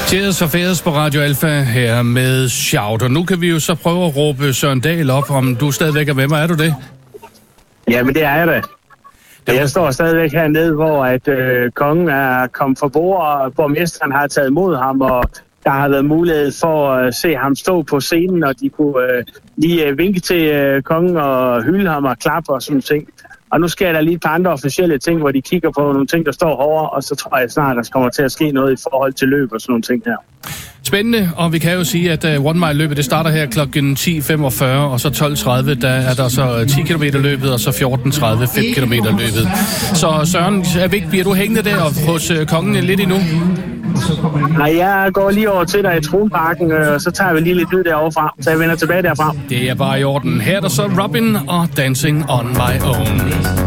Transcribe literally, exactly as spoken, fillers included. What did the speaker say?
Cheers og færes på Radio Alfa her med Shout. Og nu kan vi jo så prøve at råbe Søren Dahl op, om du stadigvæk er med mig. Er du det? Jamen, det er jeg da. Jeg står stadigvæk hernede, hvor at, øh, kongen er kommet for bord, og borgmesteren har taget imod ham, og der har været mulighed for at se ham stå på scenen, og de kunne øh, lige øh, vinke til øh, kongen og hylde ham og klappe og sådan ting. Og nu sker der lige et par andre officielle ting, hvor de kigger på nogle ting, der står hårdere, og så tror jeg snart, der kommer til at ske noget i forhold til løb og sådan nogle ting her. Spændende, og vi kan jo sige, at uh, One Mile løbet det starter her klokken ti femogfyrre, og så tolv tredive, der er der så ti kilometer løbet, og så fjorten tredive fem kilometer løbet. Så Søren, er vigtigt, bliver du hængende der hos uh, kongen lidt endnu? Nej, jeg går lige over til dig i Tronparken, og så tager vi lige lidt lyd derovre fra, så jeg vender tilbage derfra. Det er bare i orden. Her er der så Robin og Dancing on My Own.